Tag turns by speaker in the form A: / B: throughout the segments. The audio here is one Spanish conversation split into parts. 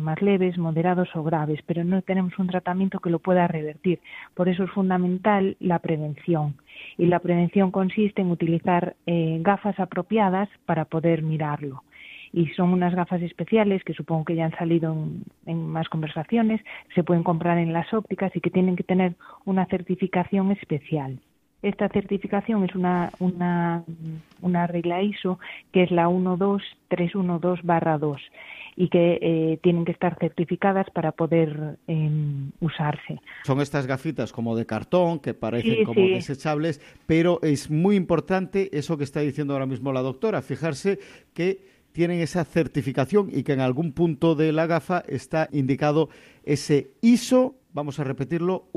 A: más leves, moderados o graves, pero no tenemos un tratamiento que lo pueda revertir. Por eso es fundamental la prevención. Y la prevención consiste en utilizar gafas apropiadas para poder mirarlo. Y son unas gafas especiales que supongo que ya han salido en más conversaciones, se pueden comprar en las ópticas y que tienen que tener una certificación especial. Esta certificación es una regla ISO que es la 12312/2 y que tienen que estar certificadas para poder usarse.
B: Son estas gafitas como de cartón que parecen como desechables, pero es muy importante eso que está diciendo ahora mismo la doctora, fijarse que tienen esa certificación y que en algún punto de la gafa está indicado ese ISO, vamos a repetirlo,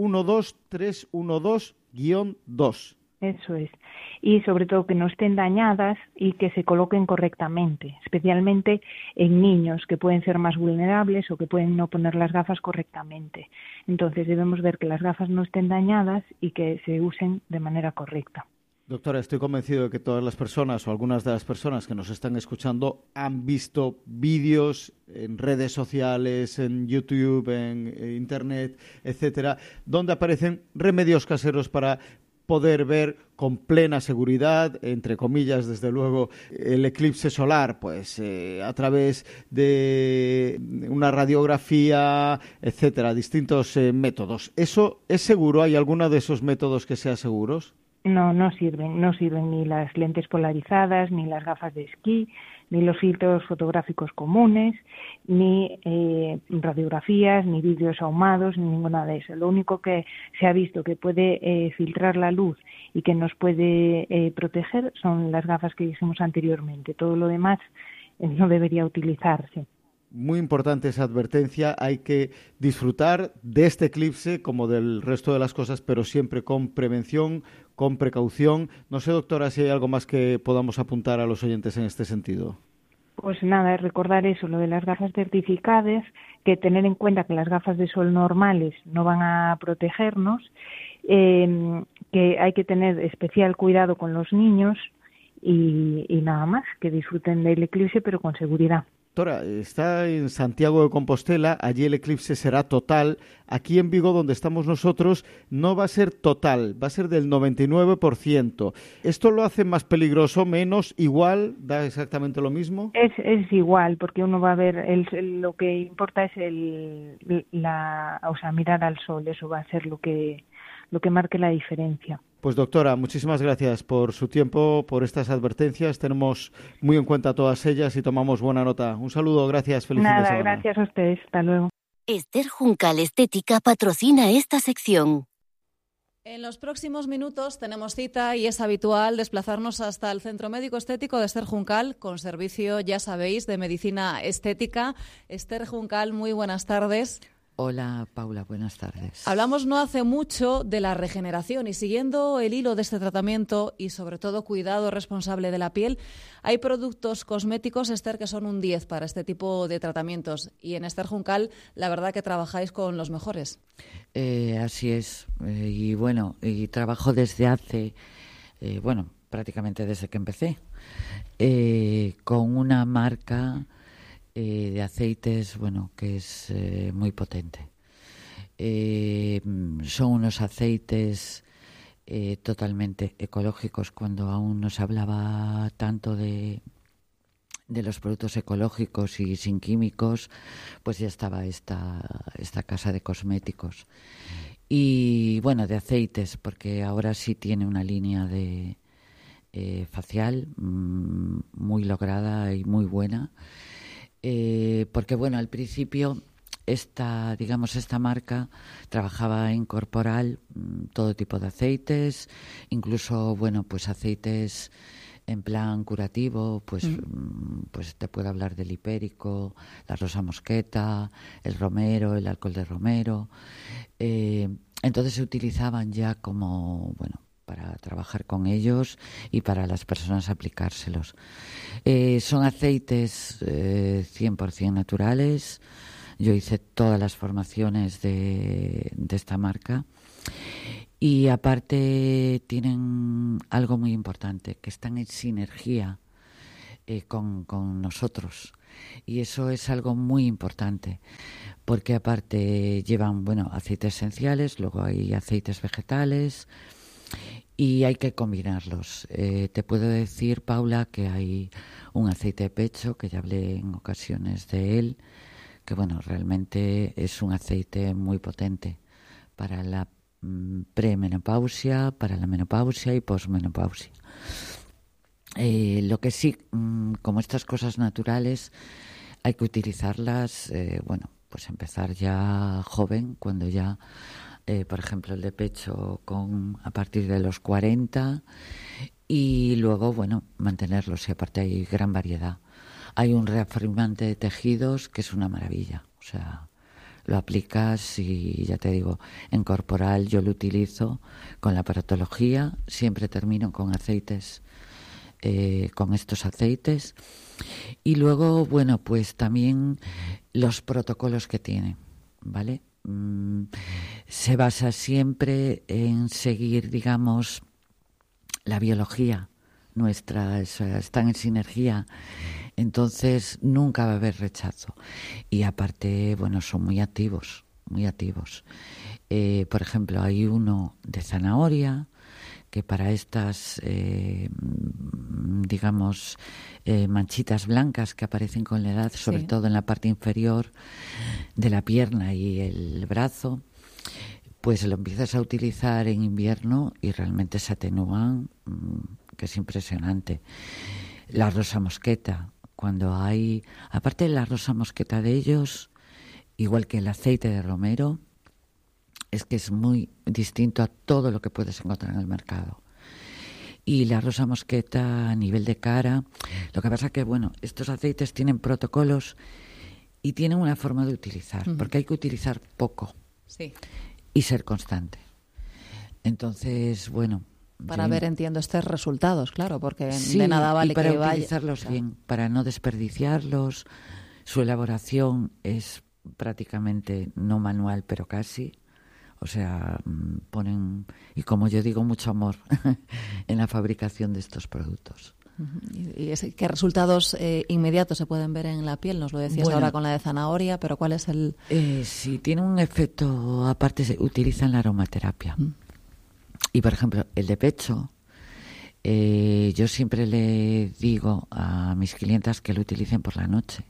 B: 12312-2.
A: Eso es. Y sobre todo que no estén dañadas y que se coloquen correctamente, especialmente en niños que pueden ser más vulnerables o que pueden no poner las gafas correctamente. Entonces debemos ver que las gafas no estén dañadas y que se usen de manera correcta.
B: Doctora, estoy convencido de que todas las personas o algunas de las personas que nos están escuchando han visto vídeos en redes sociales, en YouTube, en Internet, etcétera, donde aparecen remedios caseros para poder ver con plena seguridad, entre comillas, desde luego, el eclipse solar, pues a través de una radiografía, etcétera, distintos métodos. ¿Eso es seguro? ¿Hay alguno de esos métodos que sea seguros?
A: No sirven ni las lentes polarizadas, ni las gafas de esquí, ni los filtros fotográficos comunes, ni radiografías, ni vídeos ahumados, ni ninguna de eso. Lo único que se ha visto que puede filtrar la luz y que nos puede proteger son las gafas que dijimos anteriormente. Todo lo demás no debería utilizarse.
B: Muy importante esa advertencia, hay que disfrutar de este eclipse como del resto de las cosas, pero siempre con prevención, con precaución. No sé, doctora, si hay algo más que podamos apuntar a los oyentes en este sentido.
A: Pues nada, recordar eso, lo de las gafas certificadas, que tener en cuenta que las gafas de sol normales no van a protegernos, que hay que tener especial cuidado con los niños y nada más, que disfruten del eclipse pero con seguridad.
B: Doctora, está en Santiago de Compostela, allí el eclipse será total. Aquí en Vigo, donde estamos nosotros, no va a ser total, va a ser del 99%. ¿Esto lo hace más peligroso, menos, igual? ¿Da exactamente lo mismo?
A: Es igual, porque uno va a ver, lo que importa es mirar al sol, eso va a ser lo que marque la diferencia.
B: Pues doctora, muchísimas gracias por su tiempo, por estas advertencias. Tenemos muy en cuenta todas ellas y tomamos buena nota. Un saludo, gracias, feliz fin de semana.
A: Nada, gracias a ustedes, hasta luego.
C: Esther Juncal Estética patrocina esta sección.
D: En los próximos minutos tenemos cita y es habitual desplazarnos hasta el Centro Médico Estético de Esther Juncal con servicio, ya sabéis, de medicina estética. Esther Juncal, muy buenas tardes.
E: Hola, Paula, buenas tardes.
D: Hablamos no hace mucho de la regeneración y siguiendo el hilo de este tratamiento y sobre todo cuidado responsable de la piel, hay productos cosméticos, Esther, que son un 10 para este tipo de tratamientos y en Esther Juncal la verdad que trabajáis con los mejores.
E: Así es, y bueno, y trabajo desde hace, prácticamente desde que empecé, con una marca de aceites, que es muy potente. Son unos aceites totalmente ecológicos. Cuando aún no se hablaba tanto de los productos ecológicos y sin químicos, pues ya estaba esta casa de cosméticos. Y de aceites, porque ahora sí tiene una línea de facial muy lograda y muy buena. Porque al principio esta marca trabajaba en corporal, todo tipo de aceites, incluso aceites en plan curativo, pues te puedo hablar del hipérico, la rosa mosqueta, el romero, el alcohol de romero. Entonces se utilizaban ya como para trabajar con ellos y para las personas aplicárselos. Son aceites 100% naturales. Yo hice todas las formaciones de esta marca y aparte tienen algo muy importante, que están en sinergia con nosotros. Y eso es algo muy importante, porque aparte llevan, aceites esenciales, luego hay aceites vegetales y hay que combinarlos. Te puedo decir, Paula, que hay un aceite de pecho, que ya hablé en ocasiones de él, que realmente es un aceite muy potente para la premenopausia, para la menopausia y posmenopausia. Lo que sí, como estas cosas naturales, hay que utilizarlas, pues empezar ya joven, cuando ya, por ejemplo, el de pecho a partir de los 40, y luego, mantenerlos. Y aparte hay gran variedad. Hay un reafirmante de tejidos que es una maravilla. O sea, lo aplicas y ya te digo, en corporal yo lo utilizo con la aparatología. Siempre termino con aceites, con estos aceites. Y luego, pues también los protocolos que tiene, ¿vale? Se basa siempre en seguir, digamos, la biología nuestra, están en sinergia, entonces nunca va a haber rechazo. Y aparte, son muy activos, muy activos. Por ejemplo, hay uno de zanahoria, que para estas, manchitas blancas que aparecen con la edad, sobre todo en la parte inferior de la pierna y el brazo, pues lo empiezas a utilizar en invierno y realmente se atenúan, que es impresionante. La rosa mosqueta, cuando hay, aparte de la rosa mosqueta de ellos, igual que el aceite de romero, es que es muy distinto a todo lo que puedes encontrar en el mercado. Y la rosa mosqueta a nivel de cara, lo que pasa es que, estos aceites tienen protocolos y tienen una forma de utilizar, porque hay que utilizar poco y ser constante. Entonces,
D: para ver, entiendo, estos resultados, claro, porque
E: de nada vale que para utilizarlos bien, para no desperdiciarlos. Su elaboración es prácticamente no manual, pero casi. O sea, ponen, y como yo digo, mucho amor en la fabricación de estos productos.
D: ¿Y qué resultados inmediatos se pueden ver en la piel? Nos lo decías ahora con la de zanahoria, pero ¿cuál es el...?
E: Sí, tiene un efecto, aparte se utiliza en la aromaterapia. Y, por ejemplo, el de pecho, yo siempre le digo a mis clientas que lo utilicen por la noche.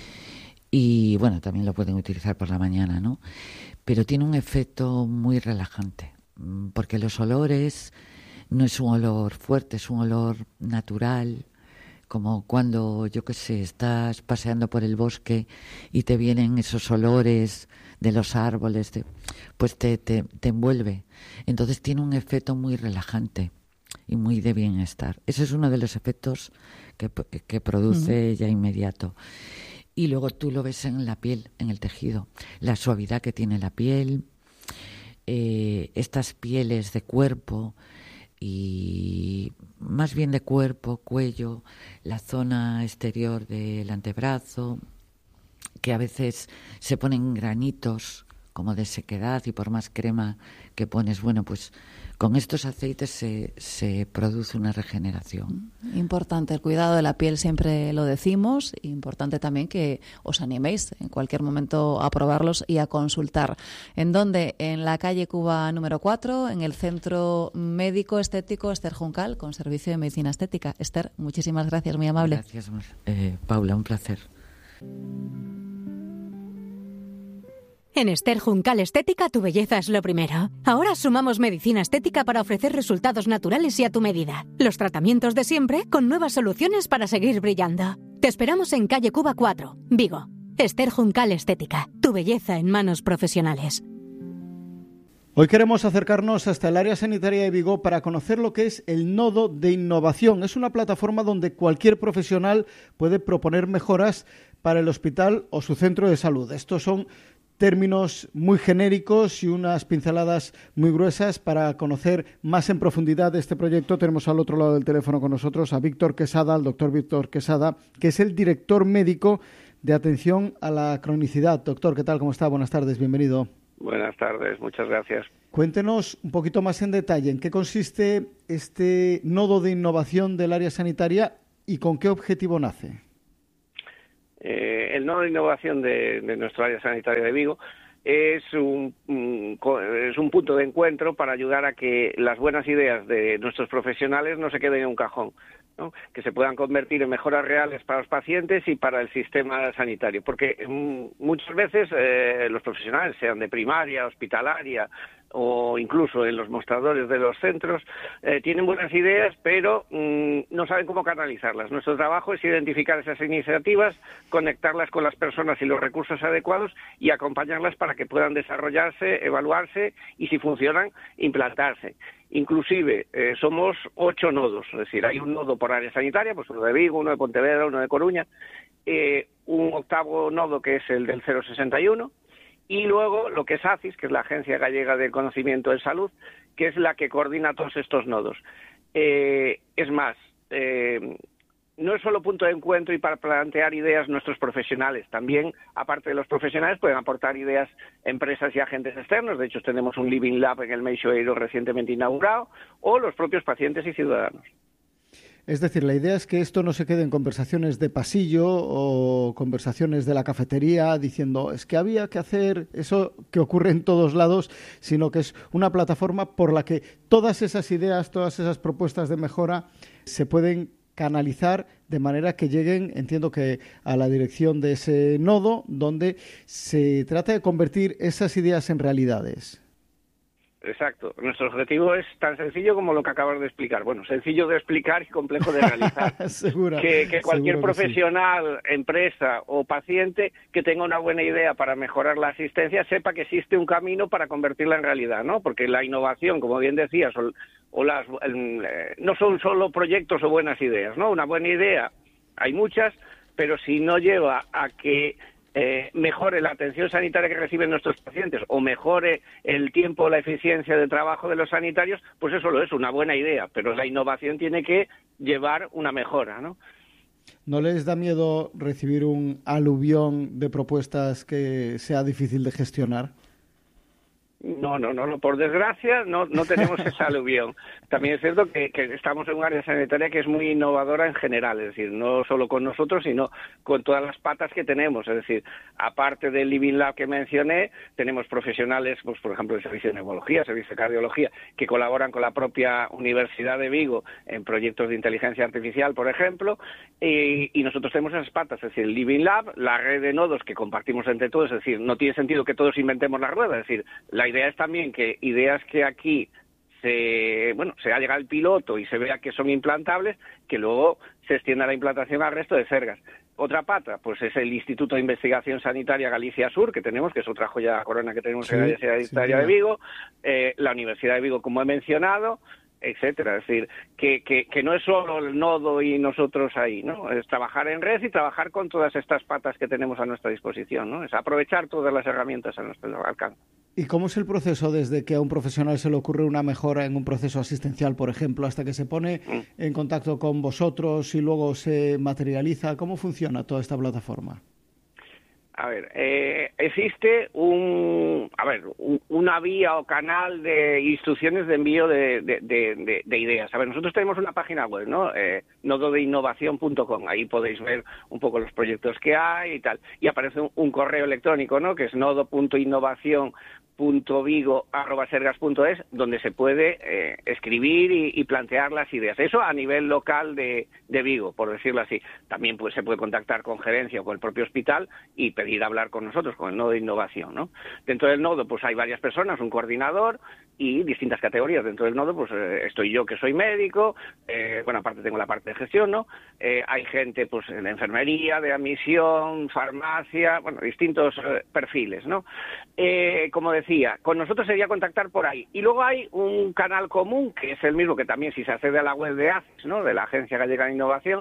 E: Y, también lo pueden utilizar por la mañana, ¿no? Pero tiene un efecto muy relajante, porque los olores no es un olor fuerte, es un olor natural, como cuando, estás paseando por el bosque y te vienen esos olores de los árboles, pues te envuelve. Entonces tiene un efecto muy relajante y muy de bienestar. Ese es uno de los efectos que produce ya inmediato. Y luego tú lo ves en la piel, en el tejido, la suavidad que tiene la piel, estas pieles de cuerpo, y más bien de cuerpo, cuello, la zona exterior del antebrazo, que a veces se ponen granitos como de sequedad, y por más crema que pones, pues con estos aceites se produce una regeneración.
D: Importante el cuidado de la piel, siempre lo decimos. Importante también que os animéis en cualquier momento a probarlos y a consultar. ¿En dónde? En la calle Cuba número 4, en el Centro Médico Estético Esther Juncal, con servicio de medicina estética. Esther, muchísimas gracias, muy amable.
E: Gracias, Paula, un placer.
F: En Esther Juncal Estética, tu belleza es lo primero. Ahora sumamos medicina estética para ofrecer resultados naturales y a tu medida. Los tratamientos de siempre con nuevas soluciones para seguir brillando. Te esperamos en calle Cuba 4, Vigo. Esther Juncal Estética, tu belleza en manos profesionales.
B: Hoy queremos acercarnos hasta el área sanitaria de Vigo para conocer lo que es el Nodo de Innovación. Es una plataforma donde cualquier profesional puede proponer mejoras para el hospital o su centro de salud. Estos son términos muy genéricos y unas pinceladas muy gruesas. Para conocer más en profundidad de este proyecto, tenemos al otro lado del teléfono con nosotros a Víctor Quesada, al doctor Víctor Quesada, que es el director médico de atención a la cronicidad. Doctor, ¿qué tal? ¿Cómo está? Buenas tardes, bienvenido.
G: Buenas tardes, muchas gracias.
B: Cuéntenos un poquito más en detalle en qué consiste este nodo de innovación del área sanitaria y con qué objetivo nace.
G: El nodo de innovación de nuestro área sanitaria de Vigo es un punto de encuentro para ayudar a que las buenas ideas de nuestros profesionales no se queden en un cajón, ¿no? Que se puedan convertir en mejoras reales para los pacientes y para el sistema sanitario. Porque muchas veces los profesionales, sean de primaria, hospitalaria o incluso en los mostradores de los centros, tienen buenas ideas, pero no saben cómo canalizarlas. Nuestro trabajo es identificar esas iniciativas, conectarlas con las personas y los recursos adecuados y acompañarlas para que puedan desarrollarse, evaluarse y, si funcionan, implantarse. Inclusive, somos 8 nodos, es decir, hay un nodo por área sanitaria, pues uno de Vigo, uno de Pontevedra, uno de Coruña, un octavo nodo que es el del 061, y luego lo que es ACIS, que es la Agencia Gallega de Conocimiento en Salud, que es la que coordina todos estos nodos. Es más, no es solo punto de encuentro y para plantear ideas nuestros profesionales, también, aparte de los profesionales, pueden aportar ideas empresas y agentes externos. De hecho, tenemos un Living Lab en el Meixoeiro recientemente inaugurado, o los propios pacientes y ciudadanos.
B: Es decir, la idea es que esto no se quede en conversaciones de pasillo o conversaciones de la cafetería diciendo es que había que hacer eso que ocurre en todos lados, sino que es una plataforma por la que todas esas ideas, todas esas propuestas de mejora se pueden canalizar de manera que lleguen, entiendo que a la dirección de ese nodo, donde se trata de convertir esas ideas en realidades.
G: Exacto. Nuestro objetivo es tan sencillo como lo que acabas de explicar. Bueno, sencillo de explicar y complejo de realizar. Que cualquier profesional, empresa o paciente que tenga una buena idea para mejorar la asistencia sepa que existe un camino para convertirla en realidad, ¿no? Porque la innovación, como bien decías, no son solo proyectos o buenas ideas, ¿no? Una buena idea, hay muchas, pero si no lleva a que mejore la atención sanitaria que reciben nuestros pacientes o mejore el tiempo o la eficiencia de trabajo de los sanitarios, pues eso lo es una buena idea, pero la innovación tiene que llevar una mejora, ¿no?
B: ¿No les da miedo recibir un aluvión de propuestas que sea difícil de gestionar?
G: No, por desgracia no tenemos esa aluvión. También es cierto que estamos en un área sanitaria que es muy innovadora en general, es decir, no solo con nosotros, sino con todas las patas que tenemos. Es decir, aparte del Living Lab que mencioné, tenemos profesionales, pues por ejemplo, el servicio de neumología, servicio de cardiología, que colaboran con la propia Universidad de Vigo en proyectos de inteligencia artificial, por ejemplo, y nosotros tenemos esas patas, es decir, el Living Lab, la red de nodos que compartimos entre todos, es decir, no tiene sentido que todos inventemos la rueda, es decir, la idea es también que ideas que aquí se ha llegado al piloto y se vea que son implantables, que luego se extienda la implantación al resto de cergas. Otra pata, pues es el Instituto de Investigación Sanitaria Galicia Sur, que tenemos, que es otra joya de la corona que tenemos en la Universidad Sanitaria de Vigo, la Universidad de Vigo, como he mencionado, etcétera. Es decir, que no es solo el nodo y nosotros ahí, ¿no? Es trabajar en red y trabajar con todas estas patas que tenemos a nuestra disposición, ¿no? Es aprovechar todas las herramientas a nuestro alcance.
B: ¿Y cómo es el proceso desde que a un profesional se le ocurre una mejora en un proceso asistencial, por ejemplo, hasta que se pone en contacto con vosotros y luego se materializa? ¿Cómo funciona toda esta plataforma?
G: A ver, existe una vía o canal de instrucciones de envío de ideas. A ver, nosotros tenemos una página web, ¿no? Nododeinnovación.com. Ahí podéis ver un poco los proyectos que hay y tal. Y aparece un correo electrónico, ¿no? Que es nodo.innovación.vigo@sergas.es, donde se puede escribir y plantear las ideas. Eso a nivel local de Vigo, por decirlo así. También se puede contactar con gerencia o con el propio hospital y pedir hablar con nosotros, con el nodo de innovación, ¿no? Dentro del nodo pues hay varias personas, un coordinador y distintas categorías. Dentro del nodo pues estoy yo, que soy médico, aparte tengo la parte de gestión, ¿no? Hay gente pues en la enfermería, de admisión, farmacia, distintos perfiles, ¿no? Como decía, con nosotros sería contactar por ahí. Y luego hay un canal común, que es el mismo que también si se accede a la web de ACIS, ¿no? De la Agencia Gallega de Innovación,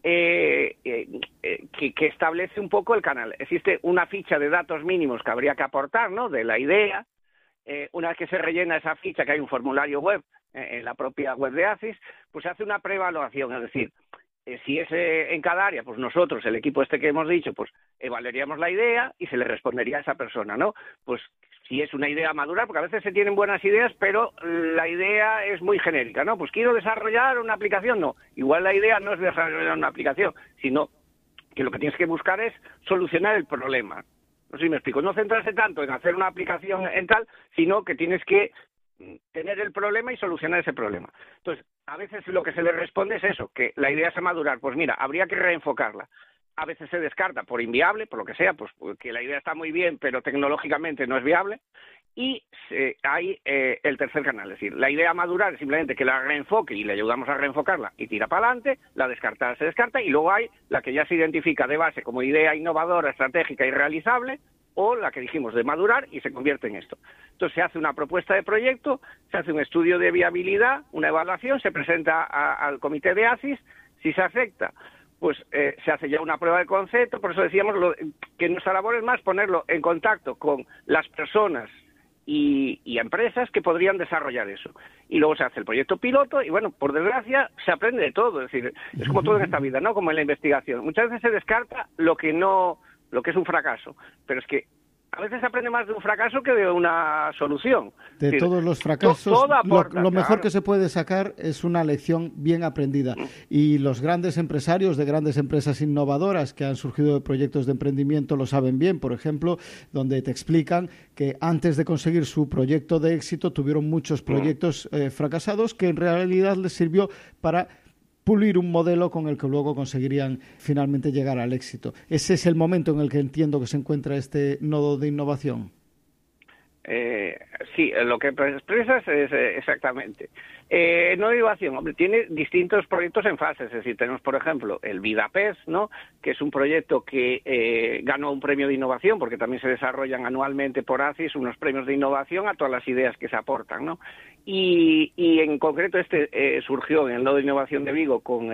G: que establece un poco el canal. Existe una ficha de datos mínimos que habría que aportar, ¿no? De la idea. Una vez que se rellena esa ficha, que hay un formulario web en la propia web de ACIS, pues se hace una preevaluación, es decir, si es en cada área, pues nosotros, el equipo que hemos dicho, pues evaluaríamos la idea y se le respondería a esa persona, ¿no? Pues si es una idea madura, porque a veces se tienen buenas ideas, pero la idea es muy genérica, ¿no? Pues quiero desarrollar una aplicación, no. Igual la idea no es desarrollar una aplicación, sino que lo que tienes que buscar es solucionar el problema. No sé si me explico, no centrarse tanto en hacer una aplicación en tal, sino que tienes que tener el problema y solucionar ese problema. Entonces, a veces lo que se le responde es eso, que la idea es a madurar. Pues mira, habría que reenfocarla. A veces se descarta por inviable, por lo que sea, pues que la idea está muy bien, pero tecnológicamente no es viable. Y hay el tercer canal, es decir, la idea a madurar es simplemente que la reenfoque y le ayudamos a reenfocarla y tira para adelante, la descartada se descarta, y luego hay la que ya se identifica de base como idea innovadora, estratégica y realizable, o la que dijimos de madurar y se convierte en esto. Entonces se hace una propuesta de proyecto, se hace un estudio de viabilidad, una evaluación, se presenta al comité de ACIS, si se acepta, pues se hace ya una prueba de concepto. Por eso decíamos que nuestra labor es más ponerlo en contacto con las personas y empresas que podrían desarrollar eso. Y luego se hace el proyecto piloto y, bueno, por desgracia, se aprende de todo. Es decir, es como todo en esta vida, ¿no? Como en la investigación. Muchas veces se descarta lo que es un fracaso. Pero es que a veces se aprende más de un fracaso que de una solución.
B: De
G: decir,
B: todos los fracasos,
G: aporta,
B: lo mejor
G: claro,
B: que se puede sacar es una lección bien aprendida. Y los grandes empresarios de grandes empresas innovadoras que han surgido de proyectos de emprendimiento lo saben bien. Por ejemplo, donde te explican que antes de conseguir su proyecto de éxito tuvieron muchos proyectos fracasados que en realidad les sirvió para pulir un modelo con el que luego conseguirían finalmente llegar al éxito. Ese es el momento en el que entiendo que se encuentra este nodo de innovación.
G: Sí, lo que expresas es exactamente. No innovación, hombre, tiene distintos proyectos en fases. Es decir, tenemos, por ejemplo, el VidaPES, ¿no?, que es un proyecto que ganó un premio de innovación, porque también se desarrollan anualmente por ACIS unos premios de innovación a todas las ideas que se aportan, ¿no? Y en concreto surgió en el nodo de innovación de Vigo con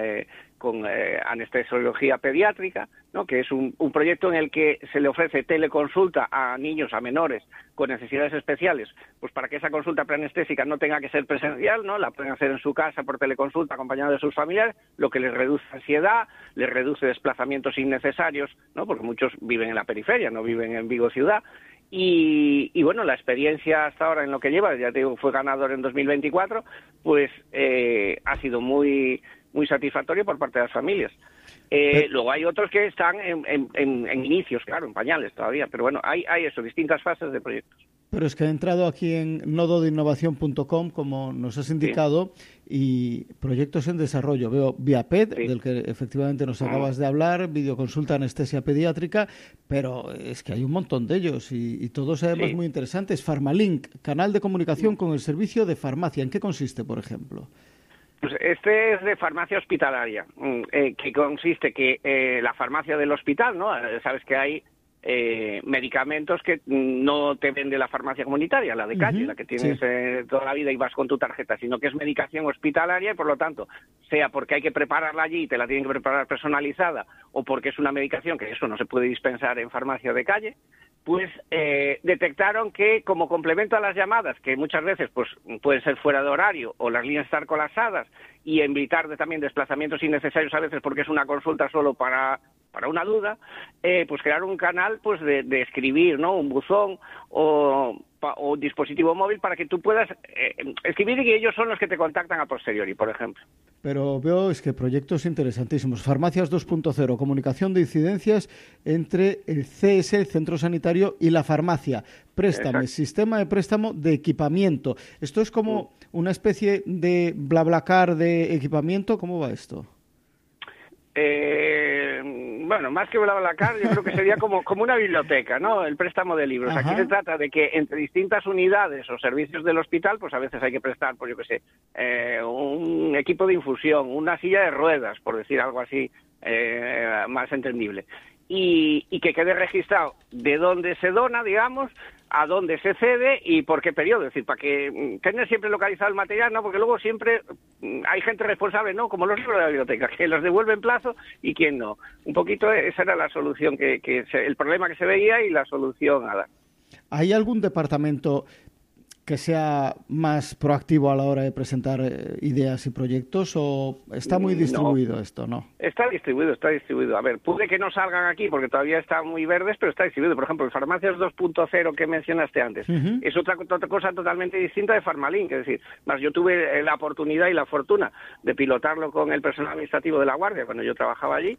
G: anestesiología pediátrica, ¿no?, que es un proyecto en el que se le ofrece teleconsulta a niños, a menores con necesidades especiales, pues para que esa consulta preanestésica no tenga que ser presencial, ¿no?, la pueden hacer en su casa por teleconsulta acompañado de sus familiares, lo que les reduce ansiedad, les reduce desplazamientos innecesarios, ¿no?, porque muchos viven en la periferia, no viven en Vigo ciudad. Y bueno, la experiencia hasta ahora en lo que lleva, ya te digo, fue ganador en 2024, pues ha sido muy satisfactorio por parte de las familias. Luego hay otros que están en inicios, claro, en pañales todavía, pero bueno, hay eso, distintas fases de proyectos.
B: Pero es que he entrado aquí en nododeinnovación.com, como nos has indicado, y proyectos en desarrollo. Veo ViaPed, del que efectivamente nos acabas de hablar, videoconsulta anestesia pediátrica, pero es que hay un montón de ellos y todos además muy interesantes. Farmalink, canal de comunicación con el servicio de farmacia. ¿En qué consiste, por ejemplo?
G: Pues este es de farmacia hospitalaria, que consiste que la farmacia del hospital, ¿no?, sabes que hay medicamentos que no te vende la farmacia comunitaria, la de calle, la que tienes toda la vida y vas con tu tarjeta, sino que es medicación hospitalaria y por lo tanto, sea porque hay que prepararla allí y te la tienen que preparar personalizada o porque es una medicación que eso no se puede dispensar en farmacia de calle, pues detectaron que como complemento a las llamadas, que muchas veces pues pueden ser fuera de horario o las líneas estar colapsadas y evitar también desplazamientos innecesarios a veces porque es una consulta solo para una duda, pues crear un canal pues de escribir, ¿no?, un buzón o un dispositivo móvil para que tú puedas escribir y que ellos son los que te contactan a posteriori, por ejemplo.
B: Pero veo es que proyectos interesantísimos. Farmacias 2.0, comunicación de incidencias entre el CS, el centro sanitario, y la farmacia. Préstame, sistema de préstamo de equipamiento. ¿Esto es como una especie de BlaBlaCar de equipamiento? ¿Cómo va esto?
G: Bueno, más que BlaBlaCar, yo creo que sería como una biblioteca, ¿no?, el préstamo de libros. Aquí se trata de que entre distintas unidades o servicios del hospital, pues a veces hay que prestar, pues yo qué sé, un equipo de infusión, una silla de ruedas, por decir algo así más entendible. Y que quede registrado de dónde se dona, digamos, a dónde se cede y por qué periodo. Es decir, para que tener siempre localizado el material, ¿no? Porque luego siempre hay gente responsable, ¿no?, como los libros de la biblioteca, que los devuelve en plazo y quién no. Un poquito esa era la solución, el problema que se veía y la solución a dar.
B: ¿Hay algún departamento que sea más proactivo a la hora de presentar ideas y proyectos o está muy distribuido esto, no? Está
G: distribuido. A ver, puede que no salgan aquí porque todavía están muy verdes, pero está distribuido. Por ejemplo, el Farmacias 2.0 que mencionaste antes es otra cosa totalmente distinta de Farmalink. Es decir, más yo tuve la oportunidad y la fortuna de pilotarlo con el personal administrativo de La Guardia cuando yo trabajaba allí.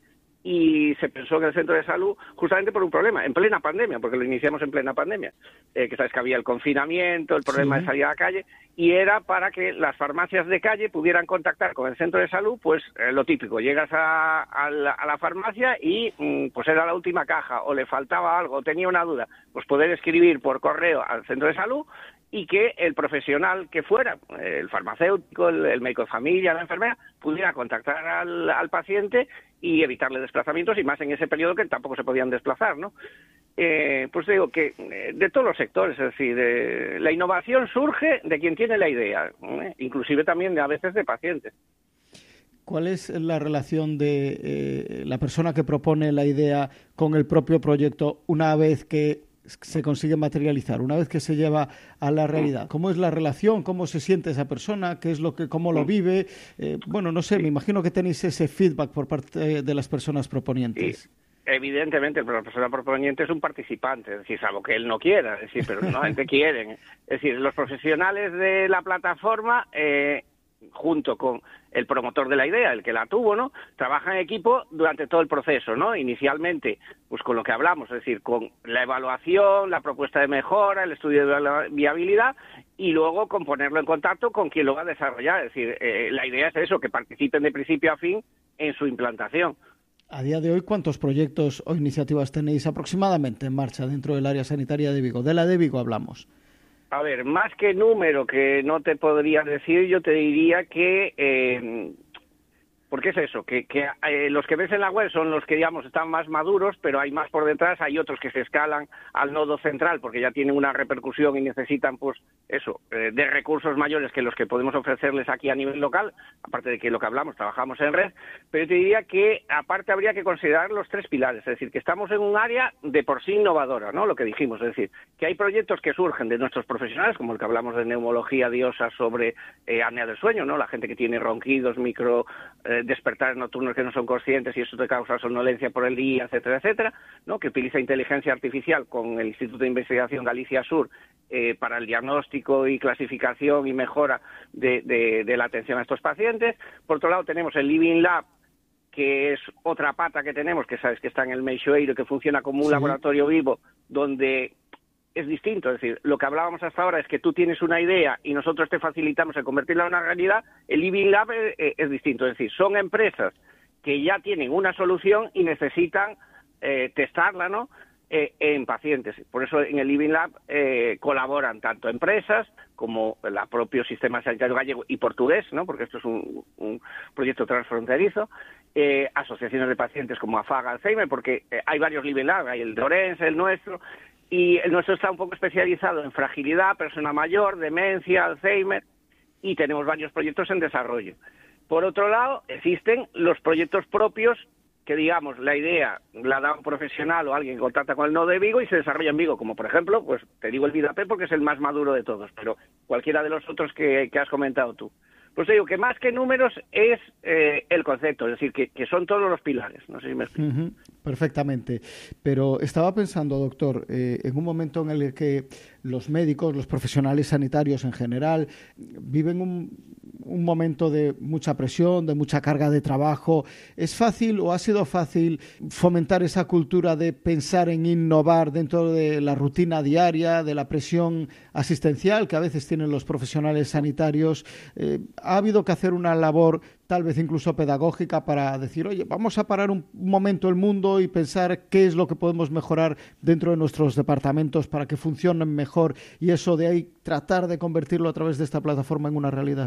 G: y se pensó en el centro de salud justamente por un problema, en plena pandemia, porque lo iniciamos en plena pandemia, que sabes que había el confinamiento, el problema de salir a la calle, y era para que las farmacias de calle pudieran contactar con el centro de salud, pues lo típico, llegas a la farmacia y pues era la última caja, o le faltaba algo, o tenía una duda, pues poder escribir por correo al centro de salud, y que el profesional que fuera, el farmacéutico, el médico de familia, la enfermera, pudiera contactar al paciente y evitarle desplazamientos, y más en ese periodo que tampoco se podían desplazar, ¿no? Pues digo que de todos los sectores, es decir, la innovación surge de quien tiene la idea, inclusive también a veces de pacientes.
B: ¿Cuál es la relación de la persona que propone la idea con el propio proyecto una vez que se consigue materializar, una vez que se lleva a la realidad? ¿Cómo es la relación? ¿Cómo se siente esa persona? ¿Qué es cómo lo vive? Bueno, no sé, me imagino que tenéis ese feedback por parte de las personas proponientes.
G: Sí. Evidentemente, la persona proponiente es un participante, es decir, salvo que él no quiera, es decir, pero normalmente quieren. Es decir, los profesionales de la plataforma, junto con el promotor de la idea, el que la tuvo, ¿no?, trabajan en equipo durante todo el proceso, ¿no? Inicialmente, pues con lo que hablamos, es decir, con la evaluación, la propuesta de mejora, el estudio de la viabilidad, y luego con ponerlo en contacto con quien lo va a desarrollar. Es decir, la idea es eso, que participen de principio a fin en su implantación.
B: A día de hoy, ¿cuántos proyectos o iniciativas tenéis aproximadamente en marcha dentro del área sanitaria de Vigo? De la de Vigo hablamos.
G: A ver, más que número que no te podría decir, yo te diría que... porque es eso, que los que ves en la web son los que, digamos, están más maduros, pero hay más por detrás, hay otros que se escalan al nodo central porque ya tienen una repercusión y necesitan, pues, eso, de recursos mayores que los que podemos ofrecerles aquí a nivel local, aparte de que lo que hablamos, trabajamos en red, pero yo te diría que, aparte, habría que considerar los 3 pilares, es decir, que estamos en un área de por sí innovadora, ¿no?, lo que dijimos, es decir, que hay proyectos que surgen de nuestros profesionales, como el que hablamos de neumología diosa sobre apnea del sueño, ¿no?, la gente que tiene ronquidos, despertares nocturnos que no son conscientes y eso te causa somnolencia por el día, etcétera, etcétera, ¿no?, que utiliza inteligencia artificial con el Instituto de Investigación Galicia Sur para el diagnóstico y clasificación y mejora de la atención a estos pacientes. Por otro lado tenemos el Living Lab, que es otra pata que tenemos, que sabes que está en el Meixoeiro, que funciona como un laboratorio vivo, donde es distinto, es decir, lo que hablábamos hasta ahora es que tú tienes una idea y nosotros te facilitamos el convertirla en una realidad. El Living Lab es distinto, es decir, son empresas que ya tienen una solución y necesitan testarla, ¿no?, en pacientes. Por eso en el Living Lab colaboran tanto empresas como el propio Sistema Sanitario Gallego y portugués, ¿no?, porque esto es un proyecto transfronterizo, asociaciones de pacientes como AFAG, Alzheimer, porque hay varios Living Lab, hay el de Orense, el nuestro, y el nuestro está un poco especializado en fragilidad, persona mayor, demencia, Alzheimer, y tenemos varios proyectos en desarrollo. Por otro lado, existen los proyectos propios que, digamos, la idea la da un profesional o alguien que contacta con el nodo de Vigo y se desarrolla en Vigo, como por ejemplo, pues te digo el VidaP porque es el más maduro de todos, pero cualquiera de los otros que has comentado tú. Pues te digo que más que números es el concepto, es decir, que son todos los pilares. No sé si me explico.
B: Perfectamente. Pero estaba pensando, doctor, en un momento en el que los médicos, los profesionales sanitarios en general, viven un momento de mucha presión, de mucha carga de trabajo. ¿Es fácil o ha sido fácil fomentar esa cultura de pensar en innovar dentro de la rutina diaria, de la presión asistencial que a veces tienen los profesionales sanitarios? ¿Ha habido que hacer una labor tal vez incluso pedagógica para decir, oye, vamos a parar un momento el mundo y pensar qué es lo que podemos mejorar dentro de nuestros departamentos para que funcionen mejor, y eso de ahí tratar de convertirlo a través de esta plataforma en una realidad?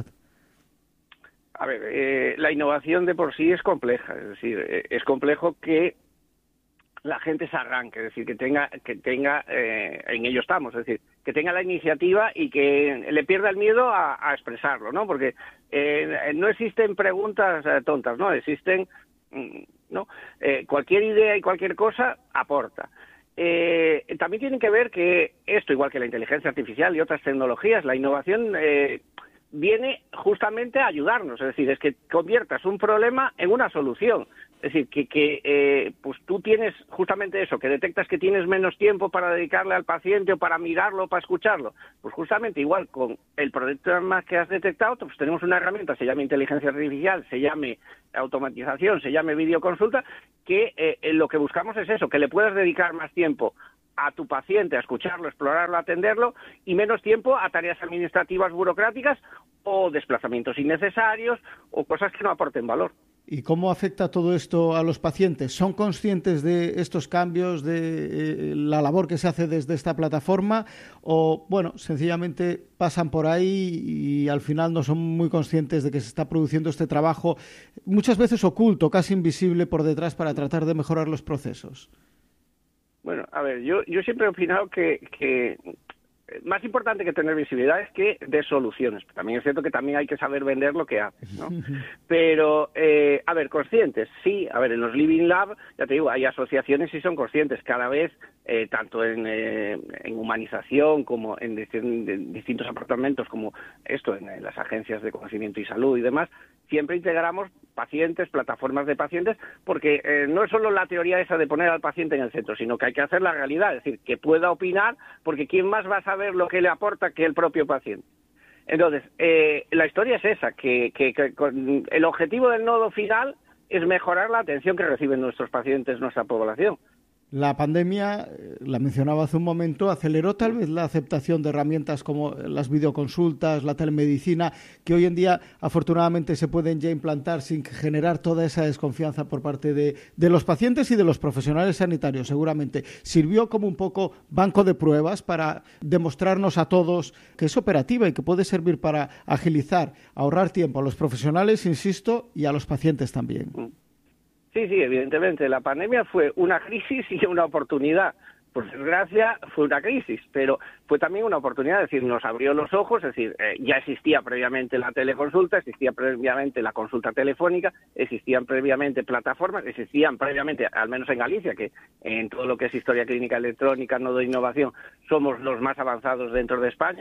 G: A ver, la innovación de por sí es compleja, es decir, es complejo que la gente se arranque, es decir, que tenga en ello estamos, es decir, que tenga la iniciativa y que le pierda el miedo a expresarlo, ¿no? Porque no existen preguntas tontas, ¿no? Existen, ¿no? Cualquier idea y cualquier cosa aporta. También tienen que ver que esto, igual que la inteligencia artificial y otras tecnologías, la innovación viene justamente a ayudarnos, es decir, es que conviertas un problema en una solución. Es decir, que pues tú tienes justamente eso, que detectas que tienes menos tiempo para dedicarle al paciente o para mirarlo o para escucharlo. Pues justamente igual con el problema que has detectado, pues tenemos una herramienta, se llama inteligencia artificial, se llame automatización, se llame videoconsulta, que lo que buscamos es eso, que le puedas dedicar más tiempo a tu paciente, a escucharlo, explorarlo, atenderlo, y menos tiempo a tareas administrativas burocráticas o desplazamientos innecesarios o cosas que no aporten valor.
B: ¿Y cómo afecta todo esto a los pacientes? ¿Son conscientes de estos cambios, de la labor que se hace desde esta plataforma? ¿O, bueno, sencillamente pasan por ahí y al final no son muy conscientes de que se está produciendo este trabajo, muchas veces oculto, casi invisible por detrás, para tratar de mejorar los procesos?
G: Bueno, a ver, yo siempre he opinado que más importante que tener visibilidad es que dé soluciones. También es cierto que también hay que saber vender lo que haces, ¿no? Pero, a ver, conscientes, sí. A ver, en los Living Lab, ya te digo, hay asociaciones y son conscientes. Cada vez, tanto en humanización como en distintos apartamentos, como esto, en las agencias de conocimiento y salud y demás, siempre integramos pacientes, plataformas de pacientes, porque no es solo la teoría esa de poner al paciente en el centro, sino que hay que hacer la realidad, es decir, que pueda opinar, porque ¿quién más va a saber lo que le aporta que el propio paciente? Entonces, la historia es esa, que el objetivo del nodo final es mejorar la atención que reciben nuestros pacientes, nuestra población.
B: La pandemia, la mencionaba hace un momento, aceleró tal vez la aceptación de herramientas como las videoconsultas, la telemedicina, que hoy en día afortunadamente se pueden ya implantar sin generar toda esa desconfianza por parte de los pacientes y de los profesionales sanitarios. Seguramente sirvió como un poco banco de pruebas para demostrarnos a todos que es operativa y que puede servir para agilizar, ahorrar tiempo a los profesionales, insisto, y a los pacientes también.
G: Sí, evidentemente. La pandemia fue una crisis y una oportunidad. Por desgracia, fue una crisis, pero fue también una oportunidad. Es decir, nos abrió los ojos, es decir, ya existía previamente la teleconsulta, existía previamente la consulta telefónica, existían previamente plataformas, existían previamente, al menos en Galicia, que en todo lo que es historia clínica electrónica, nodo de innovación, somos los más avanzados dentro de España,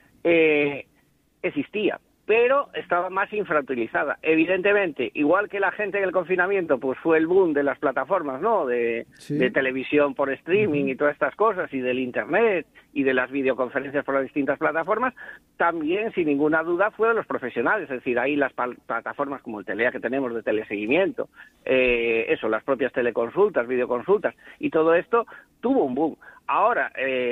G: existía, pero estaba más infrautilizada. Evidentemente, igual que la gente en el confinamiento, pues fue el boom de las plataformas, ¿no? De televisión por streaming y todas estas cosas, y del internet, y de las videoconferencias por las distintas plataformas, también, sin ninguna duda, fue de los profesionales. Es decir, ahí las plataformas como el Telea que tenemos de teleseguimiento, las propias teleconsultas, videoconsultas, y todo esto tuvo un boom. Ahora,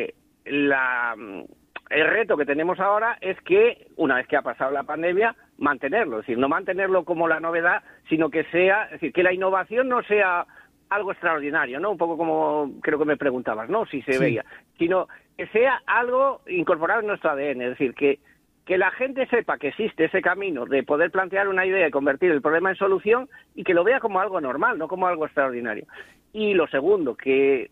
G: el reto que tenemos ahora es que, una vez que ha pasado la pandemia, mantenerlo. Es decir, no mantenerlo como la novedad, sino que sea, es decir, que la innovación no sea algo extraordinario, ¿no? Un poco como creo que me preguntabas, ¿no? Si se veía. Sino que sea algo incorporado en nuestro ADN. Es decir, que la gente sepa que existe ese camino de poder plantear una idea y convertir el problema en solución, y que lo vea como algo normal, no como algo extraordinario. Y lo segundo, que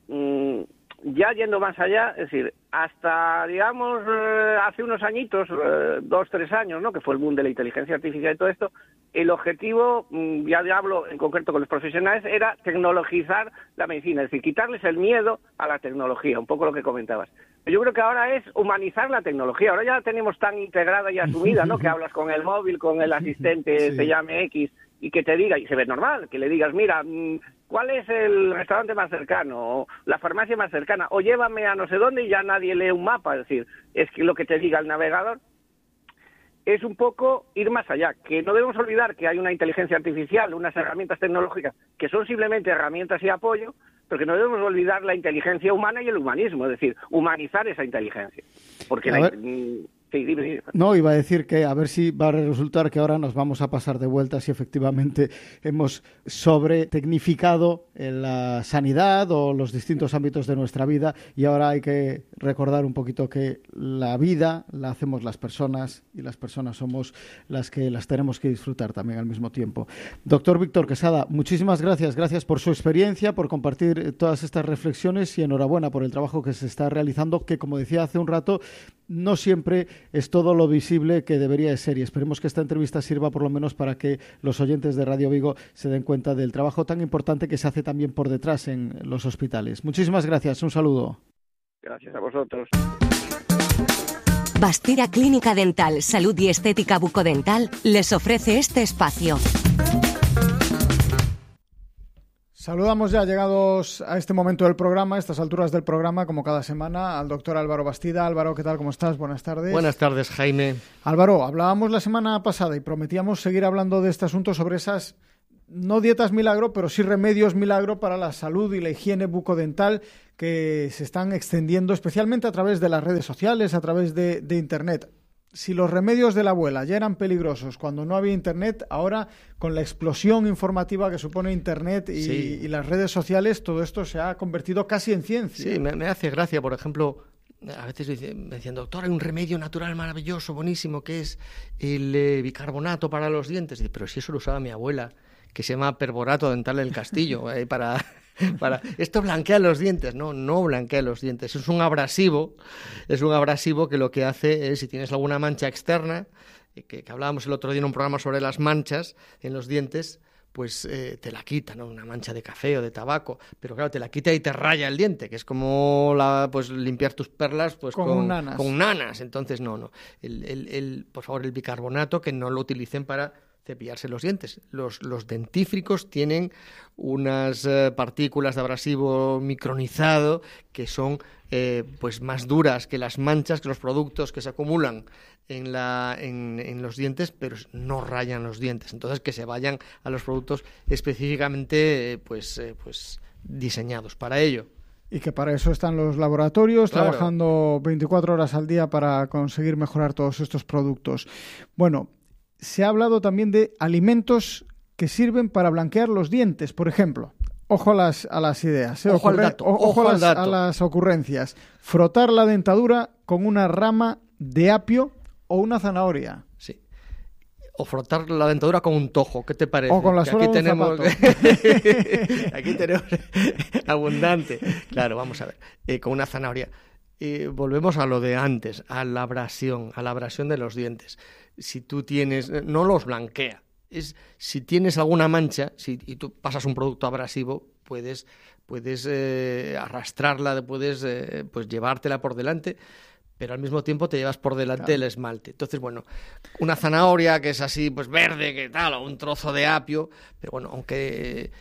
G: ya yendo más allá, es decir, hasta, digamos, hace unos añitos, 2-3 años, ¿no?, que fue el boom de la inteligencia artificial y todo esto, el objetivo, ya hablo en concreto con los profesionales, era tecnologizar la medicina, es decir, quitarles el miedo a la tecnología, un poco lo que comentabas. Yo creo que ahora es humanizar la tecnología. Ahora ya la tenemos tan integrada y asumida, ¿no?, que hablas con el móvil, con el asistente, te llame X, y que te diga, y se ve normal, que le digas, mira, ¿cuál es el restaurante más cercano? O la farmacia más cercana, o llévame a no sé dónde, y ya nadie lee un mapa. Es decir, es que lo que te diga el navegador es un poco ir más allá, que no debemos olvidar que hay una inteligencia artificial, unas herramientas tecnológicas que son simplemente herramientas y apoyo, pero que no debemos olvidar la inteligencia humana y el humanismo, es decir, humanizar esa inteligencia. Porque Sí, dime.
B: No, iba a decir que a ver si va a resultar que ahora nos vamos a pasar de vuelta si efectivamente hemos sobretecnificado la sanidad o los distintos ámbitos de nuestra vida, y ahora hay que recordar un poquito que la vida la hacemos las personas, y las personas somos las que las tenemos que disfrutar también al mismo tiempo. Doctor Víctor Quesada, muchísimas gracias por su experiencia, por compartir todas estas reflexiones, y enhorabuena por el trabajo que se está realizando, que, como decía hace un rato, no siempre es todo lo visible que debería de ser, y esperemos que esta entrevista sirva por lo menos para que los oyentes de Radio Vigo se den cuenta del trabajo tan importante que se hace también por detrás en los hospitales. Muchísimas gracias, un saludo.
G: Gracias a vosotros.
H: Bastira Clínica Dental, Salud y Estética Bucodental les ofrece este espacio.
I: Saludamos ya, llegados a este momento del programa, a estas alturas del programa, como cada semana, al doctor Álvaro Bastida. Álvaro, ¿qué tal? ¿Cómo estás? Buenas tardes.
J: Buenas tardes, Jaime.
I: Álvaro, hablábamos la semana pasada y prometíamos seguir hablando de este asunto sobre esas, no dietas milagro, pero sí remedios milagro para la salud y la higiene bucodental que se están extendiendo especialmente a través de las redes sociales, a través de Internet. Si los remedios de la abuela ya eran peligrosos cuando no había Internet, ahora con la explosión informativa que supone Internet y las redes sociales, todo esto se ha convertido casi en ciencia.
J: Sí, me hace gracia, por ejemplo, a veces me decían, doctor, hay un remedio natural maravilloso, buenísimo, que es el bicarbonato para los dientes. Pero si eso lo usaba mi abuela, que se llama perborato dental del Castillo, para esto blanquea los dientes. No blanquea los dientes, es un abrasivo que lo que hace es, si tienes alguna mancha externa, que hablábamos el otro día en un programa sobre las manchas en los dientes, pues te la quita, ¿no? Una mancha de café o de tabaco, pero claro, te la quita y te raya el diente, que es como pues limpiar tus perlas pues con nanas. Entonces no. Por favor, el bicarbonato, que no lo utilicen para cepillarse los dientes. Los dentífricos tienen unas partículas de abrasivo micronizado que son pues más duras que las manchas, que los productos que se acumulan en los dientes, pero no rayan los dientes. Entonces, que se vayan a los productos específicamente pues diseñados para ello.
I: Y que para eso están los laboratorios, claro, trabajando 24 horas al día para conseguir mejorar todos estos productos. Bueno, se ha hablado también de alimentos que sirven para blanquear los dientes, por ejemplo. Ojo a las ideas.
J: Ojo al dato.
I: A las ocurrencias. Frotar la dentadura con una rama de apio o una zanahoria.
J: Sí. O frotar la dentadura con un tojo, ¿qué te parece?
I: O con la suela de un zapato.
J: Aquí tenemos abundante. Claro, vamos a ver. Con una zanahoria. Volvemos a lo de antes, a la abrasión de los dientes. Si tú tienes, no los blanquea, si tienes alguna mancha, y tú pasas un producto abrasivo, puedes arrastrarla, puedes pues llevártela por delante, pero al mismo tiempo te llevas por delante el esmalte. Entonces, bueno, una zanahoria que es así, pues verde, que tal, o un trozo de apio, pero bueno, aunque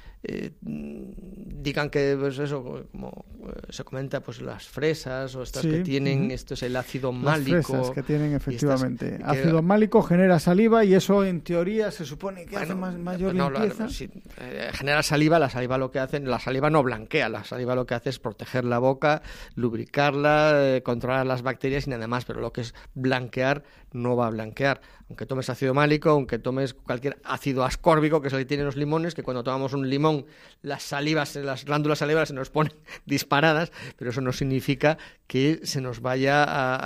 J: digan que pues eso, como se comenta, pues las fresas o estas que tienen, esto es el ácido málico.
I: Las fresas que tienen, efectivamente. Ácido málico genera saliva y eso en teoría se supone que hace mayor limpieza.
J: Genera saliva, la saliva lo que hace, la saliva no blanquea, la saliva lo que hace es proteger la boca, lubricarla, controlar las bacterias y nada más, pero lo que es blanquear no va a blanquear. Aunque tomes ácido málico, aunque tomes cualquier ácido ascórbico, que es el que tienen los limones, que cuando tomamos un limón las glándulas salivales se nos ponen disparadas, pero eso no significa que se nos vaya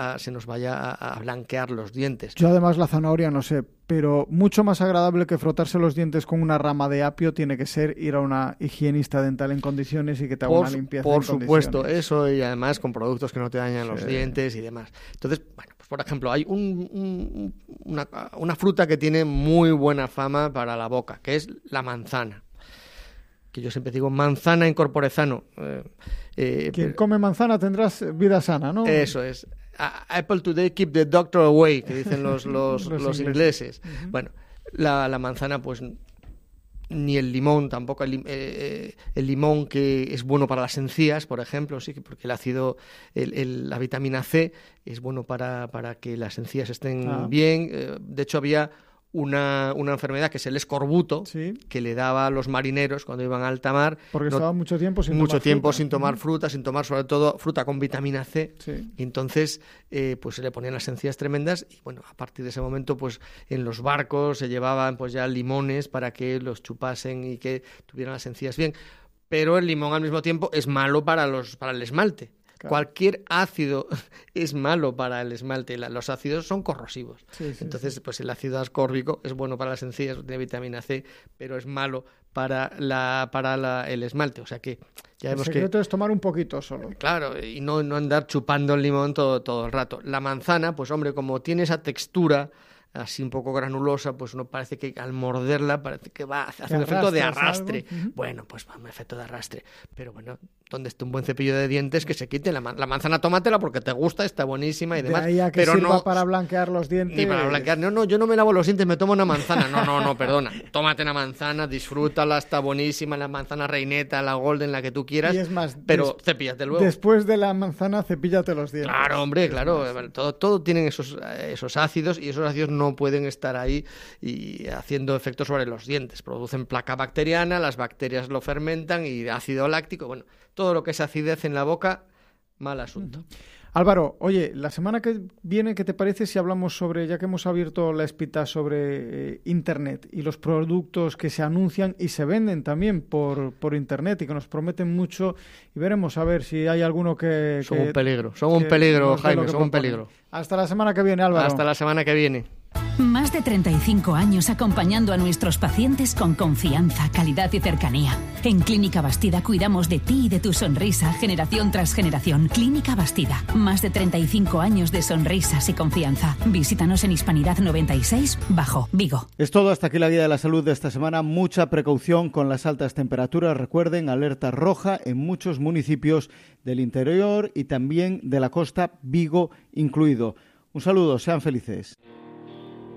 J: a blanquear los dientes.
I: Yo además la zanahoria no sé, pero mucho más agradable que frotarse los dientes con una rama de apio tiene que ser ir a una higienista dental en condiciones y que te haga una limpieza
J: por supuesto, eso, y además con productos que no te dañan los dientes y demás. Entonces, bueno, pues por ejemplo, hay una fruta que tiene muy buena fama para la boca, que es la manzana. Que yo siempre digo manzana en corpore sano.
I: Quien come manzana tendrás vida sana, ¿no?
J: Eso es. Apple today, keep the doctor away, que dicen los ingleses. Uh-huh. Bueno, la manzana, pues ni el limón tampoco. El limón, que es bueno para las encías, por ejemplo, sí, porque el ácido, la vitamina C es bueno para que las encías estén bien. De hecho, había una enfermedad que es el escorbuto, que le daba a los marineros cuando iban a alta mar.
I: Porque estaban mucho tiempo sin
J: tomar fruta, sin tomar sobre todo fruta con vitamina C. Sí. Y entonces pues se le ponían las encías tremendas y bueno, a partir de ese momento pues en los barcos se llevaban pues ya limones para que los chupasen y que tuvieran las encías bien. Pero el limón al mismo tiempo es malo para el esmalte. Claro. Cualquier ácido es malo para el esmalte. Los ácidos son corrosivos. Entonces, pues el ácido ascórbico es bueno para las encías, tiene vitamina C, pero es malo para el esmalte. O sea que ya vemos que el
I: secreto es tomar un poquito solo.
J: Claro, y no andar chupando el limón todo el rato. La manzana, pues hombre, como tiene esa textura así un poco granulosa, pues uno parece que al morderla parece que va a hacer un efecto de arrastre. Uh-huh. Bueno, pues va un efecto de arrastre. Pero bueno, donde esté un buen cepillo de dientes, que se quite la manzana, tómatela porque te gusta, está buenísima y demás.
I: De ahí a que
J: pero
I: sirva
J: no
I: para blanquear los dientes.
J: Ni para blanquear. No, yo no me lavo los dientes, me tomo una manzana. No, perdona. Tómate una manzana, disfrútala, está buenísima, la manzana reineta, la golden, la que tú quieras.
I: Y es más,
J: pero cepíllate luego.
I: Después de la manzana, cepíllate los dientes.
J: Claro, hombre, claro. Todo tienen esos ácidos, y esos ácidos no pueden estar ahí y haciendo efectos sobre los dientes. Producen placa bacteriana, las bacterias lo fermentan y ácido láctico. Bueno, todo lo que es acidez en la boca, mal asunto.
I: Álvaro, oye, la semana que viene, ¿qué te parece si hablamos sobre, ya que hemos abierto la espita sobre Internet y los productos que se anuncian y se venden también por Internet y que nos prometen mucho, y veremos a ver si hay alguno que...
J: Son un peligro, Jaime, son un peligro.
I: Hasta la semana que viene, Álvaro.
J: Hasta la semana que viene.
K: Más de 35 años acompañando a nuestros pacientes con confianza, calidad y cercanía. En Clínica Bastida cuidamos de ti y de tu sonrisa, generación tras generación. Clínica Bastida, más de 35 años de sonrisas y confianza. Visítanos en Hispanidad 96, Bajo, Vigo.
B: Es todo, hasta aquí la guía de la salud de esta semana. Mucha precaución con las altas temperaturas. Recuerden, alerta roja en muchos municipios del interior y también de la costa, Vigo incluido. Un saludo, sean felices.